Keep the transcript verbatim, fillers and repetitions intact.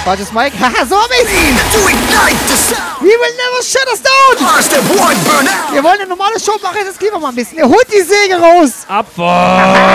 Falsches Mic. Haha, so hab ich's. We will never shut us down. Wir wollen eine normale Show machen, jetzt gehen wir mal ein bisschen. Er holt die Säge raus. Abfahrt.